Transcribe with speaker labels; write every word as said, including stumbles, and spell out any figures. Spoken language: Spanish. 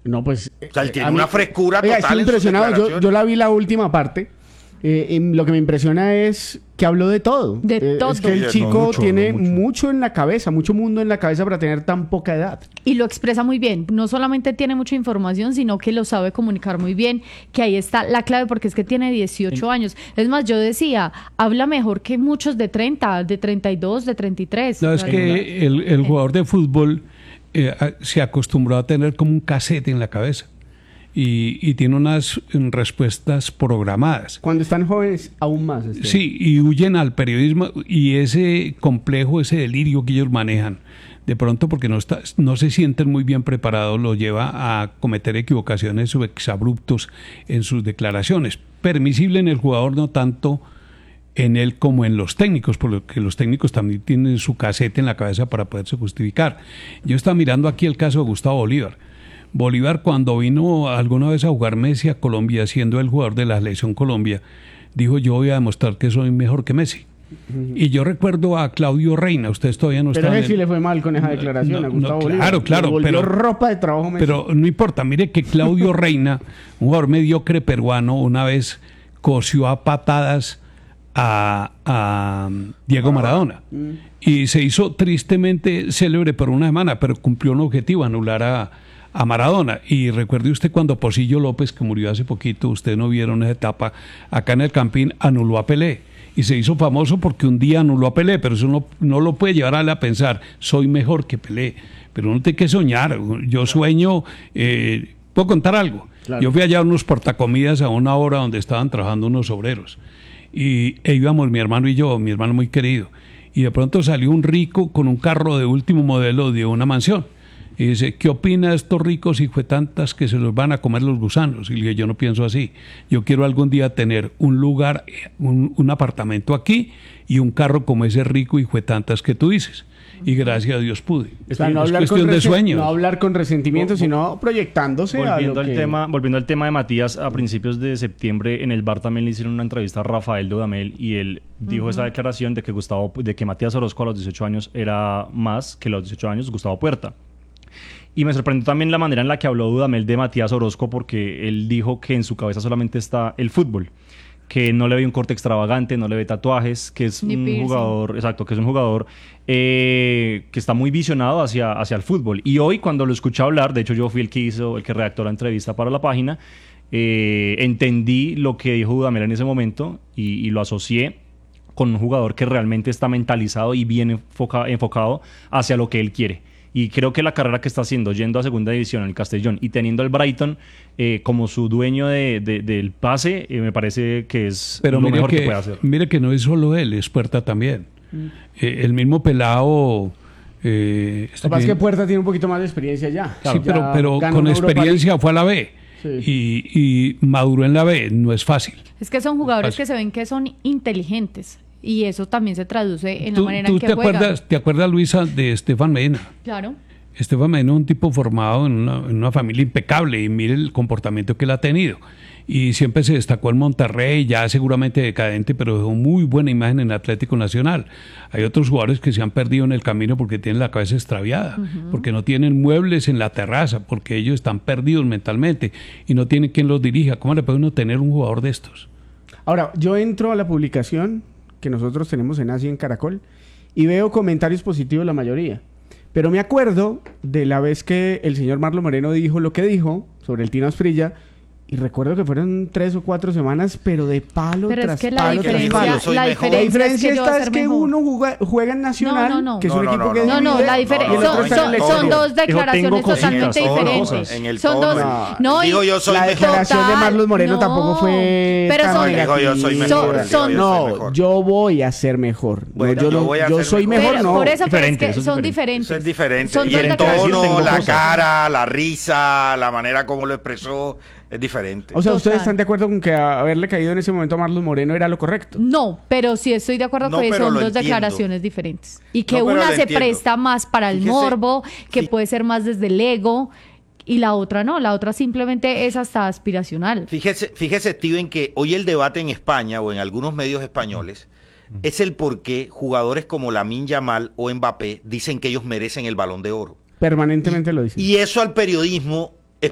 Speaker 1: No, pues...
Speaker 2: O sea, él
Speaker 1: eh,
Speaker 2: tiene
Speaker 1: a mí-
Speaker 2: una frescura
Speaker 1: Oiga,
Speaker 2: total
Speaker 1: estoy
Speaker 2: en sus
Speaker 1: impresionado. Yo,
Speaker 2: declaraciones.
Speaker 1: yo la vi la última parte. Eh, y lo que me impresiona es que habló de todo.
Speaker 3: De
Speaker 1: Eh,
Speaker 3: todo.
Speaker 1: Es que el
Speaker 2: Sí,
Speaker 1: chico
Speaker 2: no, mucho,
Speaker 1: tiene
Speaker 2: no,
Speaker 1: mucho.
Speaker 2: mucho.
Speaker 1: en la cabeza, mucho mundo en la cabeza para tener tan poca edad.
Speaker 3: Y lo expresa muy bien. No solamente tiene mucha información, sino que lo sabe comunicar muy bien, que ahí está la clave, porque es que tiene dieciocho años. Es más, yo decía, habla mejor que muchos de treinta, de treinta y dos, de treinta y tres.
Speaker 4: No, es que el, el jugador de fútbol eh, a- se acostumbró a tener como un cassette en la cabeza y, y tiene unas mm, respuestas programadas.
Speaker 1: Cuando están jóvenes, aún más. Esteban.
Speaker 4: Sí, y huyen al periodismo y ese complejo, ese delirio que ellos manejan, de pronto porque no, está, no se sienten muy bien preparados, lo lleva a cometer equivocaciones o exabruptos en sus declaraciones. Permisible en el jugador, no tanto en él como en los técnicos, porque los técnicos también tienen su casete en la cabeza para poderse justificar. Yo estaba mirando aquí el caso de Gustavo Bolívar. Bolívar, cuando vino alguna vez a jugar Messi a Colombia, siendo el jugador de la selección Colombia, dijo: yo voy a demostrar que soy mejor que Messi. Y yo recuerdo a Claudio Reina, ustedes todavía no
Speaker 1: Pero
Speaker 4: están...
Speaker 1: ese sí le fue mal con esa declaración
Speaker 4: no,
Speaker 1: a Gustavo
Speaker 4: no,
Speaker 1: Bolívar.
Speaker 4: claro, claro,
Speaker 1: Le volvió
Speaker 4: pero-
Speaker 1: ropa de trabajo. Messi.
Speaker 4: Pero no importa, mire que Claudio Reina, un jugador mediocre peruano, una vez cosió a patadas a, a Diego Maradona. Y se hizo tristemente célebre por una semana, pero cumplió un objetivo: anular a, a Maradona. Y recuerde usted cuando Porcillo López, que murió hace poquito, ustedes no vieron esa etapa, acá en el Campín anuló a Pelé. Y se hizo famoso porque un día anuló a Pelé, pero eso no, no lo puede llevar a él a pensar, soy mejor que Pelé. Pero uno tiene que soñar. Yo sueño, eh, ¿puedo contar algo?
Speaker 1: Claro.
Speaker 4: Yo fui allá a unos portacomidas a una hora donde estaban trabajando unos obreros. Y e íbamos mi hermano y yo, mi hermano muy querido. Y de pronto salió un rico con un carro de último modelo de una mansión. Y dice: ¿qué opina de estos ricos hijuetantas que se los van a comer los gusanos? Y le dije: yo no pienso así. Yo quiero algún día tener un lugar, un, un apartamento aquí y un carro como ese rico hijuetantas que tú dices. Y gracias a Dios pude.
Speaker 1: O sea, no
Speaker 4: es
Speaker 1: hablar
Speaker 4: cuestión
Speaker 1: con
Speaker 4: de
Speaker 1: resen-
Speaker 4: sueños.
Speaker 1: No hablar con resentimiento,
Speaker 5: Vo- vo-
Speaker 1: sino proyectándose a
Speaker 5: Volviendo
Speaker 1: lo
Speaker 5: al,
Speaker 1: que...
Speaker 5: tema, volviendo al tema de Matías, a principios de septiembre en el bar también le hicieron una entrevista a Rafael Dudamel y él dijo esa declaración de que Gustavo, de que Matías Orozco a los dieciocho años era más que los dieciocho años Gustavo Puerta. Y me sorprendió también la manera en la que habló Dudamel de Matías Orozco, porque él dijo que en su cabeza solamente está el fútbol, que no le ve un corte extravagante, no le ve tatuajes, que es
Speaker 3: Ni
Speaker 5: un
Speaker 3: piercing.
Speaker 5: jugador, exacto, que es un jugador eh, que está muy visionado hacia, hacia el fútbol. Y hoy cuando lo escuché hablar, de hecho yo fui el que hizo, el que redactó la entrevista para la página, eh, entendí lo que dijo Dudamel en ese momento y, y lo asocié con un jugador que realmente está mentalizado y bien enfoca- enfocado hacia lo que él quiere. Y creo que la carrera que está haciendo, yendo a segunda división en el Castellón y teniendo al Brighton eh, como su dueño de, de- del pase, eh, me parece que es
Speaker 4: Pero
Speaker 5: lo
Speaker 4: mire
Speaker 5: mejor que,
Speaker 4: que,
Speaker 5: puede hacer.
Speaker 4: mire que no es solo él, es Puerta también. Eh, el mismo pelado... Eh,
Speaker 1: Lo que pasa es que Puerta tiene un poquito más de experiencia ya.
Speaker 4: sí, pero,
Speaker 1: Ya
Speaker 4: pero
Speaker 1: ganó
Speaker 4: con
Speaker 1: una Europa
Speaker 4: experiencia fue a la B.
Speaker 1: Sí.
Speaker 4: Y, y maduró en la B, no es fácil.
Speaker 3: Es que son jugadores
Speaker 4: Pasa.
Speaker 3: que se ven que son inteligentes y eso también se traduce en la
Speaker 4: ¿Tú,
Speaker 3: manera
Speaker 4: tú
Speaker 3: en que
Speaker 4: te,
Speaker 3: juegan.
Speaker 4: acuerdas, te acuerdas, Luisa, de Estefan Medina?
Speaker 3: Claro.
Speaker 4: Estefan Medina es un tipo formado en una, en una familia impecable y mire el comportamiento que él ha tenido. Y siempre se destacó en Monterrey, ya seguramente decadente, pero dejó muy buena imagen en Atlético Nacional. Hay otros jugadores que se han perdido en el camino porque tienen la cabeza extraviada, porque no tienen muebles en la terraza, porque ellos están perdidos mentalmente y no tienen quien los dirija. ¿Cómo le puede uno tener un jugador de estos?
Speaker 1: Ahora, yo entro a la publicación que nosotros tenemos en Asia en Caracol y veo comentarios positivos la mayoría. Pero me acuerdo de la vez que el señor Marlon Moreno dijo lo que dijo sobre el Tino Asprilla. Y recuerdo que fueron tres o cuatro semanas, pero de palo
Speaker 3: Pero
Speaker 1: tras
Speaker 3: es que la
Speaker 1: palo tras
Speaker 3: diferencia,
Speaker 1: palo.
Speaker 2: yo soy
Speaker 3: la
Speaker 2: mejor.
Speaker 1: La
Speaker 3: diferencia,
Speaker 1: diferencia
Speaker 3: es que yo voy a
Speaker 1: está es
Speaker 3: ser
Speaker 1: que
Speaker 3: mejor.
Speaker 1: uno juega, juega en Nacional,
Speaker 3: No, no, no.
Speaker 1: que es
Speaker 2: No,
Speaker 1: un
Speaker 2: no,
Speaker 1: equipo
Speaker 2: no,
Speaker 1: que
Speaker 2: no.
Speaker 3: No, no,
Speaker 1: divide,
Speaker 3: la
Speaker 1: y
Speaker 3: diferencia
Speaker 1: el otro
Speaker 3: son,
Speaker 1: está en
Speaker 3: son,
Speaker 1: el
Speaker 3: son
Speaker 1: exterior.
Speaker 3: dos declaraciones
Speaker 5: tengo cositas,
Speaker 3: totalmente
Speaker 5: todas
Speaker 3: diferentes.
Speaker 5: cosas.
Speaker 2: En el
Speaker 3: son
Speaker 2: tono,
Speaker 3: dos.
Speaker 1: en-
Speaker 3: No, y-
Speaker 2: Digo, yo soy
Speaker 1: La
Speaker 2: mejor.
Speaker 1: declaración de
Speaker 3: Total,
Speaker 1: Marlon Moreno
Speaker 3: no.
Speaker 1: tampoco fue
Speaker 3: Pero
Speaker 1: tan
Speaker 3: son-
Speaker 2: Digo, yo soy
Speaker 1: negativa.
Speaker 2: mejor.
Speaker 3: Son-
Speaker 2: digo,
Speaker 3: son-
Speaker 2: yo soy
Speaker 1: No,
Speaker 2: mejor.
Speaker 1: yo voy a ser mejor. No,
Speaker 2: Bueno,
Speaker 1: yo
Speaker 2: yo
Speaker 1: no-
Speaker 2: voy a
Speaker 1: yo
Speaker 2: ser
Speaker 1: soy
Speaker 2: mejor.
Speaker 1: mejor,
Speaker 3: pero
Speaker 1: no.
Speaker 3: por eso pero es
Speaker 5: Diferente,
Speaker 3: que
Speaker 5: eso es
Speaker 3: son
Speaker 5: diferente.
Speaker 3: diferentes.
Speaker 2: Eso es diferente.
Speaker 3: Son
Speaker 2: Y
Speaker 3: dos
Speaker 2: el
Speaker 3: declaraciones.
Speaker 5: tengo
Speaker 2: tono, la
Speaker 5: cosas.
Speaker 2: cara, la risa, la manera como lo expresó, es diferente.
Speaker 1: O sea, ¿ustedes
Speaker 3: Total.
Speaker 1: están de acuerdo con que haberle caído en ese momento a Marlon Moreno era lo correcto?
Speaker 3: No, pero sí estoy de acuerdo
Speaker 2: No,
Speaker 3: que
Speaker 2: pero
Speaker 3: son
Speaker 2: lo
Speaker 3: dos
Speaker 2: entiendo.
Speaker 3: declaraciones diferentes. Y que
Speaker 2: No, pero
Speaker 3: una
Speaker 2: lo
Speaker 3: se
Speaker 2: entiendo.
Speaker 3: presta más para el
Speaker 2: Fíjese-
Speaker 3: morbo, que
Speaker 2: fí-
Speaker 3: puede ser más desde el ego, y la otra no, la otra simplemente es hasta aspiracional.
Speaker 2: Fíjese, fíjese, Steven, que hoy el debate en España o en algunos medios españoles es el por qué jugadores como Lamine Yamal o Mbappé dicen que ellos merecen el Balón de Oro.
Speaker 1: Permanentemente lo dicen.
Speaker 2: Y eso al periodismo